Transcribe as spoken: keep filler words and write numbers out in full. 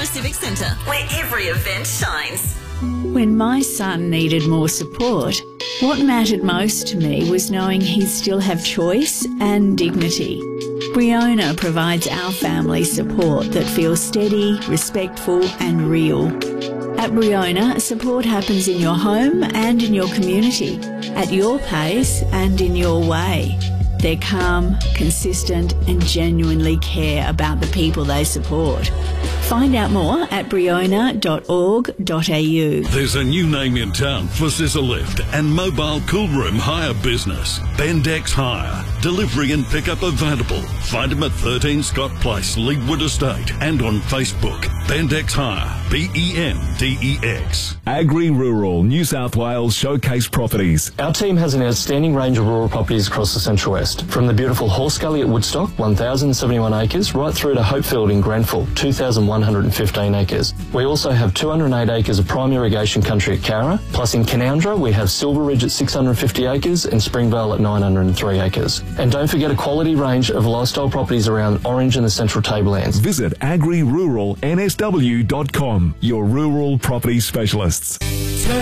Cromer Civic Centre, where every event shines. When my son needed more support, what mattered most to me was knowing he'd still have choice and dignity. Briona provides our family support that feels steady, respectful and real. At Briona, support happens in your home and in your community, at your pace and in your way. They're calm, consistent and genuinely care about the people they support. Find out more at briona dot org dot a u. There's a new name in town for scissor lift and mobile cool room hire business. Bendex Hire. Delivery and pickup available. Find them at thirteen Scott Place, Leadwood Estate, and on Facebook. Bendex Hire. B E N D E X. Agri-Rural New South Wales Showcase Properties. Our team has an outstanding range of rural properties across the Central West, from the beautiful Horse Gully at Woodstock, one thousand seventy-one acres, right through to Hopefield in Grenfell, two thousand one hundred fifteen acres. We also have two hundred eight acres of prime irrigation country at Cowra, plus in Canoundra we have Silver Ridge at six hundred fifty acres and Springvale at nine hundred three acres. And don't forget a quality range of lifestyle properties around Orange and the Central Tablelands. Visit agri rural n s w dot com, your rural property specialists.